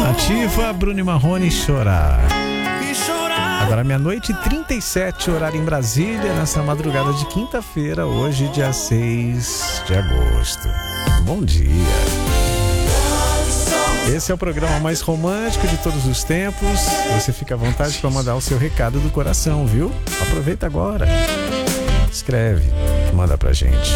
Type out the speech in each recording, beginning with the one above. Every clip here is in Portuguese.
Ativa, Bruno e Marrone, Chorar. Agora meia-noite e 37, horário em Brasília, nessa madrugada de quinta-feira, hoje, dia 6 de agosto. Bom dia. Esse é o programa mais romântico de todos os tempos. Você fica à vontade para mandar o seu recado do coração, viu? Aproveita agora. Escreve, manda pra gente.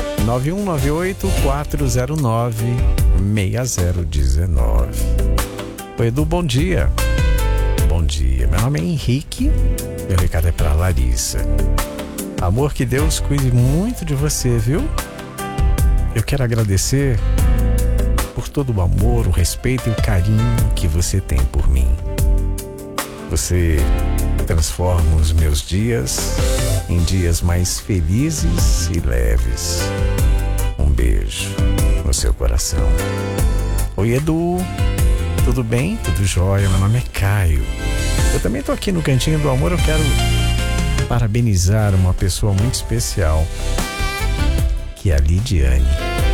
9198-409-6019. Oi, Edu, bom dia. Bom dia, meu nome é Henrique. Meu recado é pra Larissa. Amor, que Deus cuide muito de você, viu? Eu quero agradecer por todo o amor, o respeito e o carinho que você tem por mim. Você transforma os meus dias em dias mais felizes e leves. Um beijo no seu coração. Oi, Edu. Tudo bem? Tudo jóia? Meu nome é Caio. Eu também tô aqui no Cantinho do Amor. Eu quero parabenizar uma pessoa muito especial, que é a Lidiane.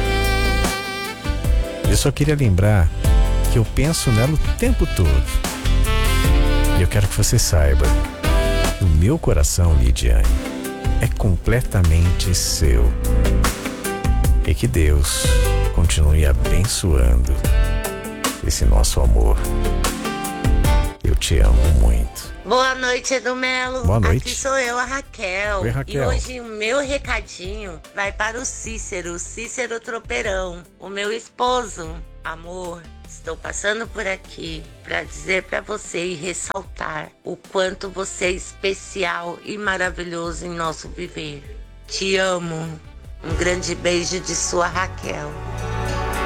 Eu só queria lembrar que eu penso nela o tempo todo. E eu quero que você saiba que o meu coração, Lidiane, é completamente seu. E que Deus continue abençoando esse nosso amor. Eu te amo muito. Boa noite, Edu Melo. Boa noite. Aqui sou eu, a Raquel. Oi, Raquel. E hoje o meu recadinho vai para o Cícero Tropeirão, o meu esposo. Amor, estou passando por aqui para dizer para você e ressaltar o quanto você é especial e maravilhoso em nosso viver. Te amo. Um grande beijo de sua Raquel.